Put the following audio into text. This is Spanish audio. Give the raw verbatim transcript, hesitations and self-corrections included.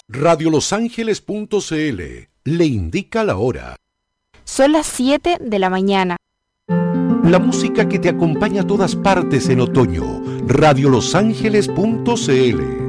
radio los ángeles punto c l le indica la hora. Son las siete de la mañana. La música que te acompaña a todas partes en otoño. radio los ángeles punto c l